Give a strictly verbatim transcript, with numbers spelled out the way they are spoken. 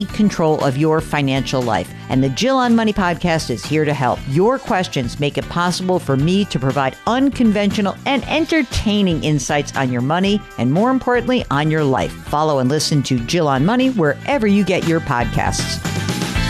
control of your financial life. And the Jill on Money podcast is here to help. Your questions make it possible for me to provide unconventional and entertaining insights on your money and, more importantly, on your life. Follow and listen to Jill on Money wherever you get your podcasts.